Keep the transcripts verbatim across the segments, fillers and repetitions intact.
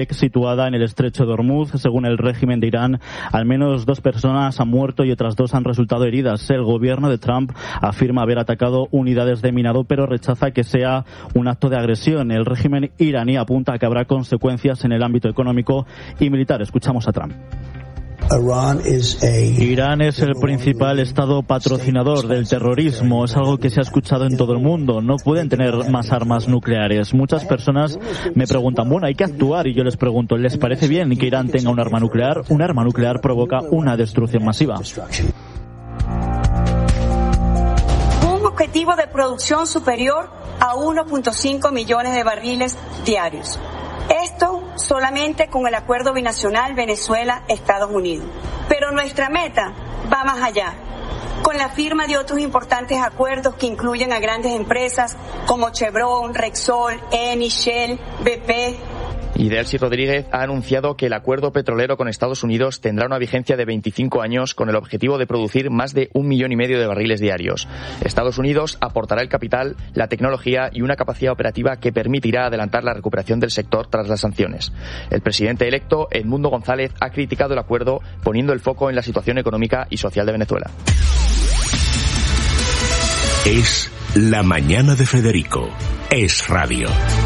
situada en el estrecho de Hormuz. Según el régimen de Irán, al menos dos personas han muerto y otras dos han resultado heridas. El gobierno de Trump afirma haber atacado unidades de minado, pero rechaza que sea un acto de agresión. El régimen iraní apunta a que habrá consecuencias en el ámbito económico y militar. Escuchamos a Trump. Irán es el principal estado patrocinador del terrorismo. Es algo que se ha escuchado en todo el mundo. No pueden tener más armas nucleares. Muchas personas me preguntan, bueno, hay que actuar. Y yo les pregunto, ¿les parece bien que Irán tenga un arma nuclear? Un arma nuclear provoca una destrucción masiva. Un objetivo de producción superior a uno punto cinco millones de barriles diarios. Esto solamente con el acuerdo binacional Venezuela-Estados Unidos. Pero nuestra meta va más allá, con la firma de otros importantes acuerdos que incluyen a grandes empresas como Chevron, Repsol, Eni, Shell, B P. Y Delcy Rodríguez ha anunciado que el acuerdo petrolero con Estados Unidos tendrá una vigencia de veinticinco años con el objetivo de producir más de un millón y medio de barriles diarios. Estados Unidos aportará el capital, la tecnología y una capacidad operativa que permitirá adelantar la recuperación del sector tras las sanciones. El presidente electo, Edmundo González, ha criticado el acuerdo poniendo el foco en la situación económica y social de Venezuela. Es la mañana de Federico. Es radio.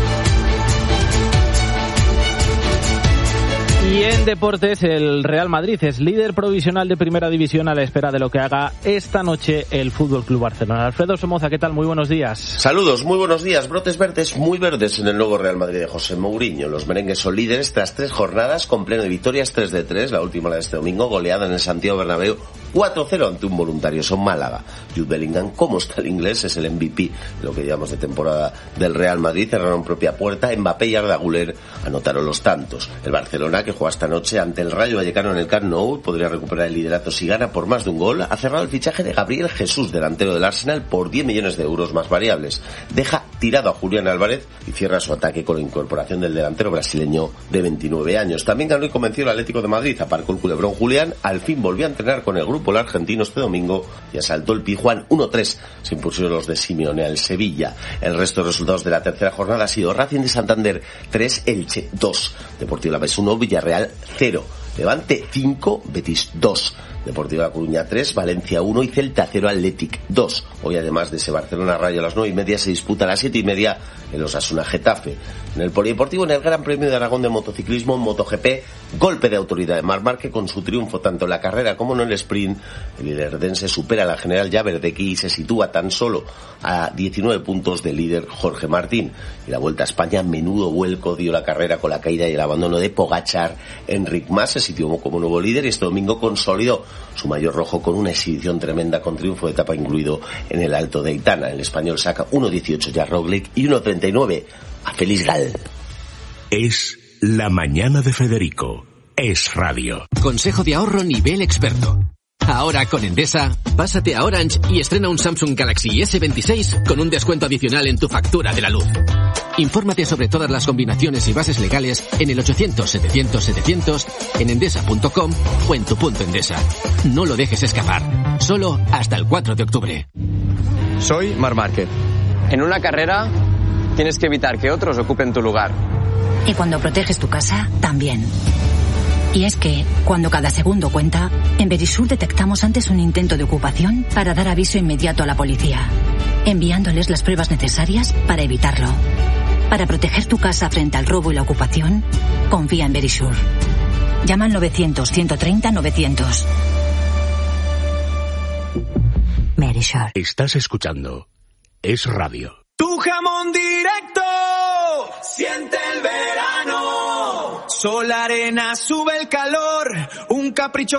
Y en deportes, el Real Madrid es líder provisional de Primera División a la espera de lo que haga esta noche el Fútbol Club Barcelona. Alfredo Somoza, ¿qué tal? Muy buenos días. Saludos, muy buenos días. Brotes verdes muy verdes en el nuevo Real Madrid de José Mourinho. Los merengues son líderes tras tres jornadas con pleno de victorias, tres de tres, la última la de este domingo, goleada en el Santiago Bernabéu cuatro cero ante un voluntarioso Málaga. Jude Bellingham, ¿cómo está el inglés? Es el M V P de lo que llevamos de temporada del Real Madrid. Cerraron propia puerta, Mbappé y Arda Güler anotaron los tantos. El Barcelona, que juega esta noche ante el Rayo Vallecano en el Camp Nou, podría recuperar el liderato si gana por más de un gol. Ha cerrado el fichaje de Gabriel Jesús, delantero del Arsenal, por diez millones de euros más variables. Deja tirado a Julián Álvarez y cierra su ataque con la incorporación del delantero brasileño de veintinueve años. También ganó y convenció el Atlético de Madrid. Aparcó el culebrón Julián, al fin volvió a entrenar con el grupo el argentino este domingo y asaltó el Pizjuán uno tres. Se impusieron los de Simeone al Sevilla. El resto de resultados de la tercera jornada ha sido Racing de Santander tres, Elche dos, Deportivo Alavés uno, Villarreal cero, Levante cinco, Betis dos, Deportivo La Coruña tres, Valencia uno y Celta cero, Athletic dos. Hoy, además de ese Barcelona Rayo a las nueve y media, se disputa a las siete y media el Osasuna Getafe. En el Polideportivo, en el Gran Premio de Aragón de Motociclismo, en MotoGP, golpe de autoridad de Marc Márquez con su triunfo tanto en la carrera como en el sprint. El líder dense supera a la general Javerdeki y se sitúa tan solo a diecinueve puntos del líder Jorge Martín. Y la Vuelta a España, menudo vuelco dio la carrera con la caída y el abandono de Pogačar. Enric Mas se situó como nuevo líder y este domingo consolidó su mayor rojo con una exhibición tremenda con triunfo de etapa incluido en el Alto de Aitana. El español saca uno dieciocho ya Roglic y uno treinta y nueve a Félix Gal. Es la mañana de Federico. Es radio. Consejo de ahorro nivel experto. Ahora con Endesa, pásate a Orange y estrena un Samsung Galaxy ese veintiséis con un descuento adicional en tu factura de la luz. Infórmate sobre todas las combinaciones y bases legales en el ochocientos setecientos setecientos, en endesa punto com o en tu punto Endesa. No lo dejes escapar. Solo hasta el cuatro de octubre. Soy Marc Márquez. En una carrera tienes que evitar que otros ocupen tu lugar. Y cuando proteges tu casa, también. Y es que, cuando cada segundo cuenta, en Verisur detectamos antes un intento de ocupación para dar aviso inmediato a la policía, enviándoles las pruebas necesarias para evitarlo. Para proteger tu casa frente al robo y la ocupación, confía en Verisur. Llama al novecientos, ciento treinta, novecientos. Verisur. Estás escuchando Es Radio. Tu jamón directo, siente el verano. Sol, arena, sube el calor, un capricho